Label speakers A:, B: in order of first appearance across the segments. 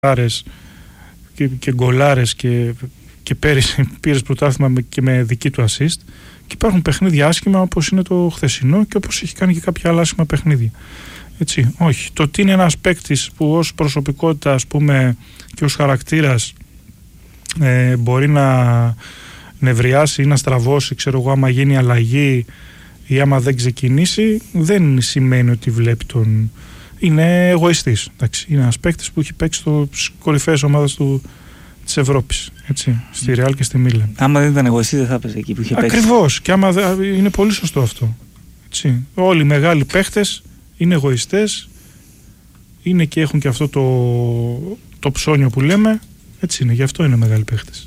A: και γκολάρες και πέρυσι πήρες πρωτάθλημα και με δική του assist, και υπάρχουν παιχνίδια άσχημα όπως είναι το χθεσινό και όπως έχει κάνει και κάποια άλλα άσχημα παιχνίδια. Έτσι, όχι. Το ότι είναι ένας παίκτης που ως προσωπικότητα, ας πούμε, και ως χαρακτήρας μπορεί να νευριάσει ή να στραβώσει, ξέρω εγώ, άμα γίνει αλλαγή ή άμα δεν ξεκινήσει, δεν σημαίνει ότι βλέπει τον... Είναι εγωιστής. Εντάξει. Είναι ένας παίκτης που έχει παίξει στις κορυφαίες ομάδες της Ευρώπης. Έτσι, στη Real και στη Μίλαν.
B: Άμα δεν ήταν εγωιστής, δεν θα έπαιζε εκεί που είχε παίξει.
A: Ακριβώς. Και άμα είναι πολύ σωστό αυτό. Έτσι. Όλοι οι μεγάλοι παίχτες είναι εγωιστές, είναι και έχουν και αυτό το ψώνιο που λέμε. Έτσι είναι, γι' αυτό είναι μεγάλοι παίχτες.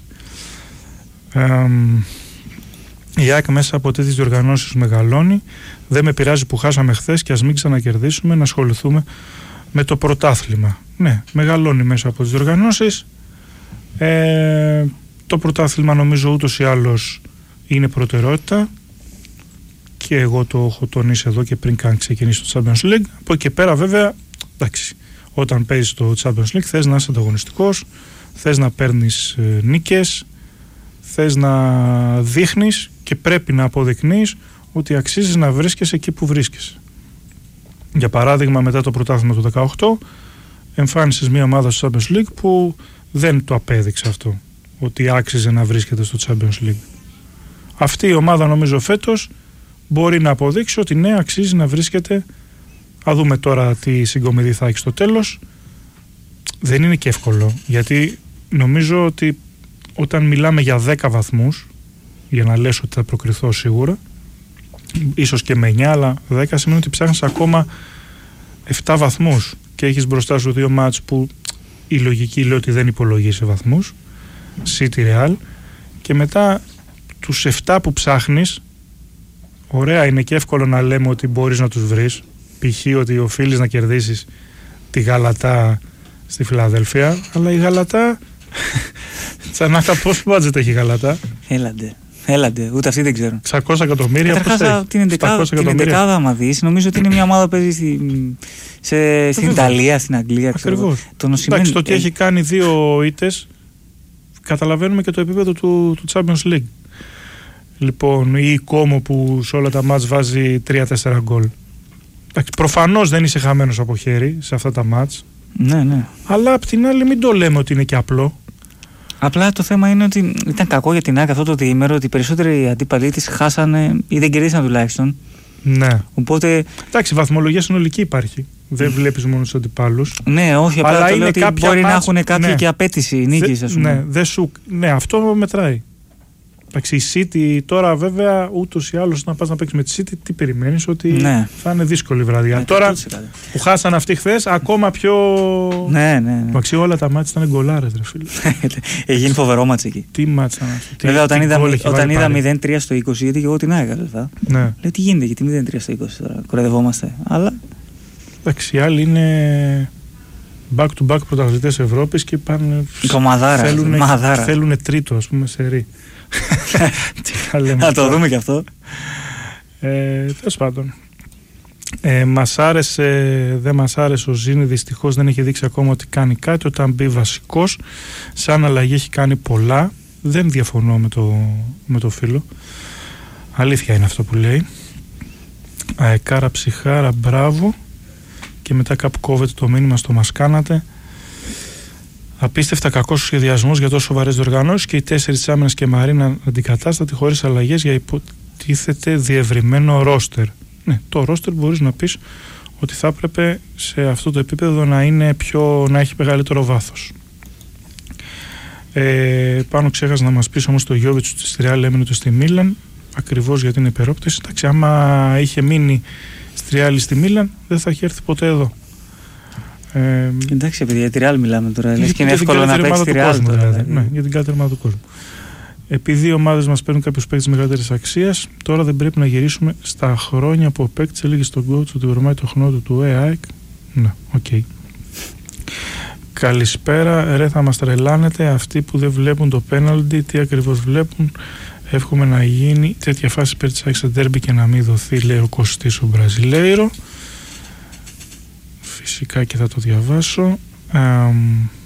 A: Η ΑΕΚ μέσα από τέτοιες διοργανώσεις μεγαλώνει. Δεν με πειράζει που χάσαμε χθες και ας μην ξανακερδίσουμε, να ασχοληθούμε με το πρωτάθλημα. Ναι, μεγαλώνει μέσα από τις διοργανώσεις. Το πρωτάθλημα νομίζω ούτως ή άλλως είναι προτεραιότητα και εγώ το έχω τονίσει εδώ και πριν καν ξεκινήσει το Champions League. Από εκεί και πέρα βέβαια, εντάξει, όταν παίζεις το Champions League θες να είσαι ανταγωνιστικός, θες να παίρνεις νίκες, θες να δείχνεις και πρέπει να αποδεικνύεις ότι αξίζεις να βρίσκεσαι εκεί που βρίσκεσαι. Για παράδειγμα, μετά το πρωτάθλημα του 18 εμφάνισες μια ομάδα στο Champions League που δεν το απέδειξε αυτό, ότι άξιζε να βρίσκεται στο Champions League. Αυτή η ομάδα νομίζω φέτος μπορεί να αποδείξει ότι ναι, αξίζει να βρίσκεται. Θα δούμε τώρα τι συγκομιδή θα έχει στο τέλος. Δεν είναι και εύκολο, γιατί νομίζω ότι όταν μιλάμε για 10 βαθμούς, για να λες ότι θα προκριθώ σίγουρα, ίσως και με 9, αλλά 10 σημαίνει ότι ψάχνεις ακόμα 7 βαθμούς και έχεις μπροστά σου 2 μάτς που η λογική λέει ότι δεν υπολογίζει βαθμούς, City Real, και μετά τους 7 που ψάχνεις, ωραία είναι και εύκολο να λέμε ότι μπορείς να τους βρεις, π.χ. ότι οφείλεις να κερδίσεις τη Γαλατά στη Φιλαδέλφια, αλλά η Γαλατά Τσανάτα, πόσο budget έχει η Γαλατά?
B: Έλαντε, ούτε αυτοί δεν ξέρουν.
A: 600 εκατομμύρια.
B: Καταρχάς την 11η, άμα δεις, νομίζω ότι είναι μια ομάδα που παίζει στην Ιταλία, στην Αγγλία.
A: Ακριβώς. Εντάξει, το ότι έχει κάνει 2 ήττες, καταλαβαίνουμε και το επίπεδο του Champions League. Λοιπόν, ή η Κόμο που σε όλα τα μάτς βάζει 3-4 γκολ. Προφανώς δεν είσαι χαμένος από χέρι σε αυτά τα μάτς.
B: Ναι.
A: Αλλά απ' την άλλη μην το λέμε ότι είναι και απλό.
B: Απλά το θέμα είναι ότι ήταν κακό για την ΑΕΚ αυτό το διήμερο, ότι οι περισσότεροι αντίπαλοι της χάσανε ή δεν κερδίσαν τουλάχιστον.
A: Ναι.
B: Οπότε...
A: Εντάξει, η βαθμολογία συνολική υπάρχει. Δεν βλέπεις μόνο τους αντιπάλους.
B: Ναι, όχι, απλά το λέω ότι μπορεί να έχουν κάποια και απέτηση νίκης, ας πούμε.
A: Ναι, αυτό μετράει. Εντάξει, η City τώρα βέβαια ούτως ή άλλως να πας να παίξεις με τη City, τι περιμένεις, ότι θα είναι δύσκολη βραδιά.
B: Ναι,
A: τώρα που χάσαν αυτοί χθες, ακόμα πιο...
B: Ναι.
A: Εντάξει, όλα τα μάτς ήταν γκολάρες, ρε φίλε.
B: Έγινε φοβερό μάτς εκεί.
A: Τι μάτς ήταν αυτό?
B: Βέβαια, όταν είδα 0-3 στο 20, γιατί και εγώ την άγαγα, λέω τι γίνεται, γιατί 0-3 στο 20 τώρα, κορεδευόμαστε. Αλλά... Εντάξει,
A: οι άλλοι είναι back-to-back πρωταθλητές Ευρώπης και πάνε... Θέλουν τρίτο, ας πούμε, σε ρί.
B: Να το δούμε και αυτό.
A: Τέλος πάντων, δεν μας άρεσε ο Ζήνη, δυστυχώς δεν έχει δείξει ακόμα ότι κάνει κάτι. Όταν μπει βασικός, σαν αλλαγή έχει κάνει πολλά. Δεν διαφωνώ με το φίλο, αλήθεια είναι αυτό που λέει. Αεκάρα ψυχάρα, μπράβο. Και μετά κάπου κόβεται το μήνυμα στο μας κάνατε. Απίστευτα κακός σχεδιασμός για τόσο σοβαρές διοργανώσεις και οι 4 άμυνας και Μαρίνα αντικατάστατη χωρίς αλλαγές για υποτίθεται διευρυμένο ρόστερ. Ναι, το ρόστερ μπορείς να πεις ότι θα έπρεπε σε αυτό το επίπεδο να έχει μεγαλύτερο βάθος. Πάνω ξέχασα να μας πεις όμως το Γιόβιτς στη Real έμεινε το στη Μίλαν, ακριβώς γιατί είναι υπερόπτωση. Εντάξει, άμα είχε μείνει στη Real στη Μίλαν δεν θα είχε έρθει ποτέ εδώ.
B: Εντάξει, επειδή για τη Real μιλάμε τώρα. Λες και είναι εύκολο να παίξει τη Real τώρα.
A: Δηλαδή. Ναι, για την καλύτερη ομάδα του κόσμου. Επειδή οι ομάδες μας παίρνουν κάποιους παίκτες μεγαλύτερης αξίας, τώρα δεν πρέπει να γυρίσουμε στα χρόνια που ο παίκτης έλεγε στον coach ότι βρωμάει το χνό του ΑΕΚ. Ναι, οκ. Καλησπέρα. Ρε, θα μας τρελάνετε αυτοί που δεν βλέπουν το πέναλντι. Τι ακριβώς βλέπουν? Εύχομαι να γίνει τέτοια φάση υπέρ της ΑΕΚ στα ντέρμπι και να μην δοθεί, λέει ο Κωστής ο Μπραζιλέιρο. Φυσικά και θα το διαβάσω.